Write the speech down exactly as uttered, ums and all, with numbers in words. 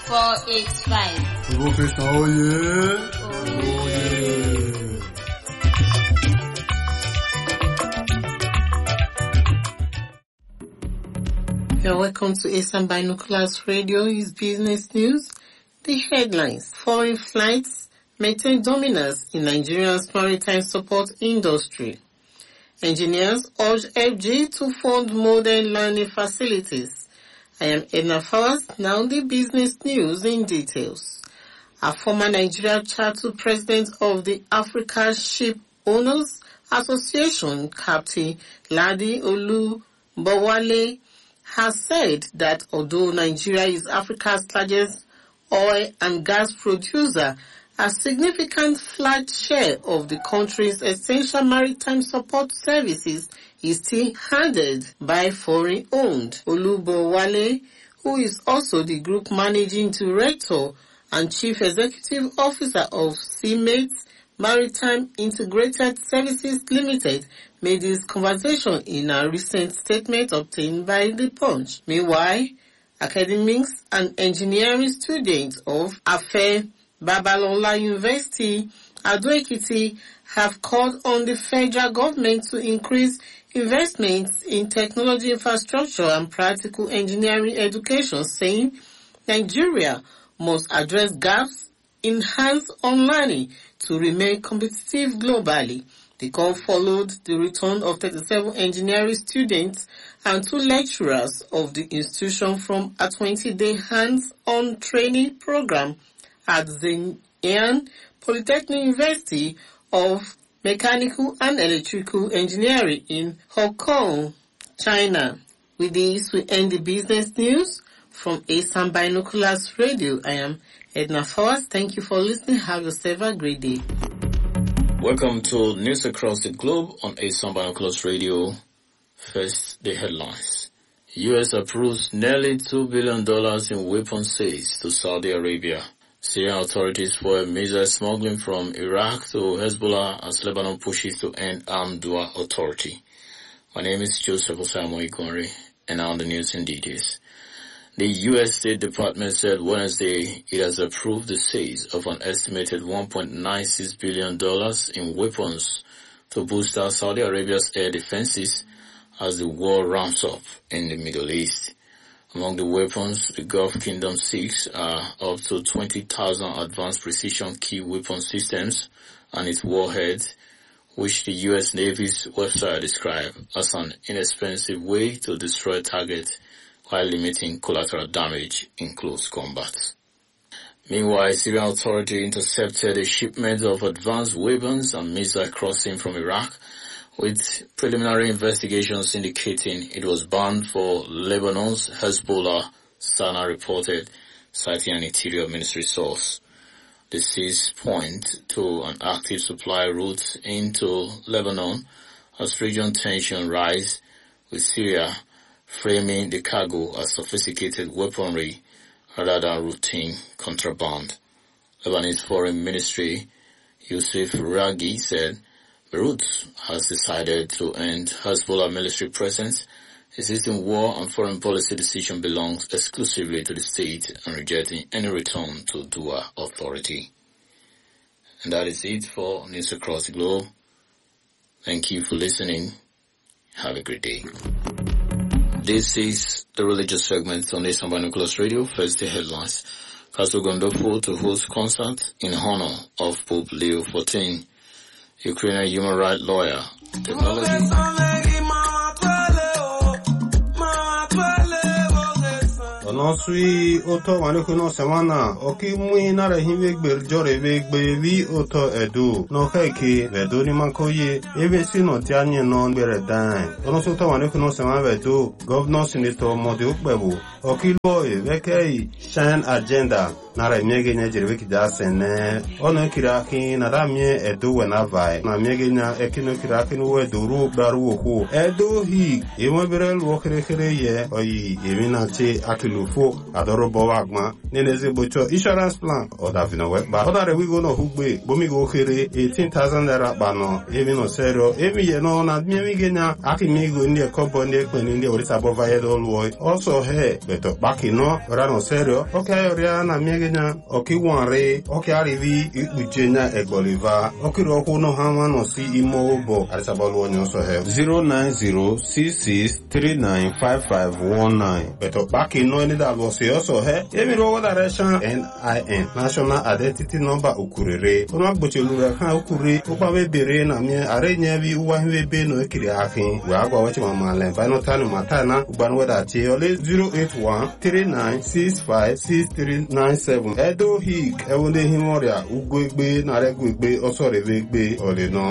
four eight five. Provocation, oh yeah. Oh yeah. You're welcome to Asian Binoculars Radio, his business news. The headlines: foreign flights maintain dominance in Nigeria's maritime support industry. Engineers urge F G to fund modern learning facilities. I am Edna Fawaz. Now the business news in details. A former Nigeria Charter President of the Africa Ship Owners Association, Captain Ladi Olubowale, has said that although Nigeria is Africa's largest oil and gas producer, a significant flat share of the country's essential maritime support services is still handled by foreign-owned. Olubowale, who is also the group managing director and chief executive officer of Seamates Maritime Integrated Services Limited, made this conversation in a recent statement obtained by The Punch. Meanwhile, academics and engineering students of Afe Babalola University, Ado-Ekiti, have called on the federal government to increase investments in technology infrastructure and practical engineering education, saying Nigeria must address gaps in hands-on learning to remain competitive globally. The call followed the return of thirty-seven engineering students and two lecturers of the institution from a twenty-day hands-on training program at the Zhejiang Polytechnic University of Mechanical and Electrical Engineering in Hong Kong, China. With this, we end the business news from Asian Binoculars Radio. I am Edna Fawaz. Thank you for listening. Have yourself a great day. Welcome to News Across the Globe on Asian Binoculars Radio. First, the headlines. U S approves nearly two billion dollars in weapons sales to Saudi Arabia. Syrian authorities foil missile smuggling from Iraq to Hezbollah as Lebanon pushes to end armed dual authority. My name is Joseph Osamo Igonri, and now the news in details. The U S State Department said Wednesday it has approved the sales of an estimated one point nine six billion dollars in weapons to boost our Saudi Arabia's air defenses as the war ramps up in the Middle East. Among the weapons the Gulf Kingdom seeks are up to twenty thousand advanced precision key weapon systems and its warheads, which the U S Navy's website described as an inexpensive way to destroy targets while limiting collateral damage in close combat. Meanwhile, Syrian authorities intercepted a shipment of advanced weapons and missiles crossing from Iraq, with preliminary investigations indicating it was bound for Lebanon's Hezbollah, Sana reported, citing an Interior Ministry source. The seas point to an active supply route into Lebanon as regional tension rise, with Syria framing the cargo as sophisticated weaponry rather than routine contraband. Lebanese Foreign Ministry Youssef Raghi said Beirut has decided to end Hezbollah military presence. Existing war and foreign policy decision belongs exclusively to the state and rejecting any return to dual authority. And that is it for News Across the Globe. Thank you for listening. Have a great day. This is the religious segment on Asian Binoculars Radio. First, the headlines. Castle Gandolfo to host concert in honor of Pope Leo the fourteenth. Ukrainian human rights lawyer. Technology. No sui oto manuku no semana oki mui na rehiwe gberjore we gbevi oto edu no keke vedo ni mankoye ebe si no tianye no bere dan ono so to manuku no semana vedo governor senator mode ukbebu oki lo e vekei shine agenda nara miege nya jerebe kija sene ono kiraki na ramie edo wena vai na miege nya ekino kiraki no we duru daru oku edo hi emo bere lu okere kere ye oyi emi na che akilufo adoro bo wagma neneze bocho insurance plan oda vino we ba oda re we go no hugbe bomi go kere eighteen thousand naira bano emi no serio emi ye no na miege nya akimi go ndi kobo ndi ekpe ndi orisa bo va ye do luo also he beto bakino ora no serio okay ora na miege nya oki wanre oki arivi ikpujenya egboliva oki ro ku no hama no si imo bo arisa bo luo nyo so he zero nine zero six six three nine five five one nine beto bakino ni da lo se also he emi ro direction N I N national identity number ukurere ono agboche lura kan ukure opa we bere na mi are nya bi uwa hwe be no ekiri akin we agwa wachi mama len ba no tanu matana uban weda che ole zero eight one three nine six five six three nine seven edo hik ewonde himoria ugwegbe na regwegbe osore vegbe ole no